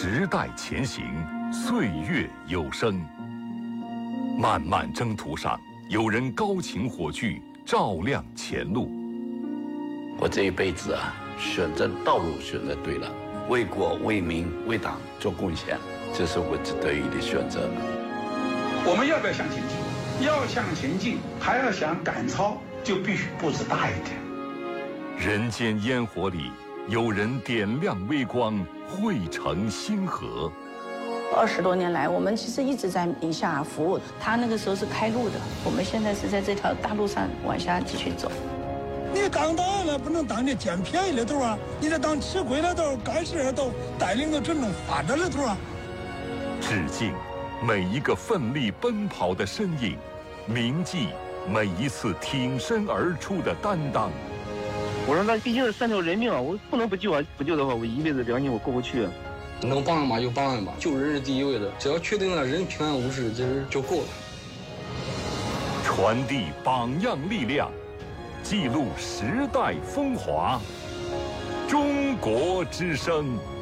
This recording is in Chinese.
时代前行，岁月有声。漫漫征途上，有人高擎火炬，照亮前路。 我这一辈子啊，选择道路选择对了，为国为民为党做贡献，这是我得意的选择。 我们要不要向前进？要向前进，还要想赶超，就必须步子大一点。 人间烟火里，有人点亮微光，汇成星河。 20多年来，我们其实一直在宁夏服务。他那个时候是开路的，我们现在是在这条大路上往下继续走。 你当党了，不能当那捡便宜的头啊！你得当吃亏的头、干事的头，带领着真正发展的头啊！ 致敬每一个奋力奔跑的身影，铭记每一次挺身而出的担当。 我说那毕竟是3条人命啊，我不能不救啊！不救的话，我一辈子良心我过不去。 能帮人嘛就帮人吧，救人是第一位的，只要确定了人平安无事，其实就够了。 传递榜样力量，记录时代风华。中国之声。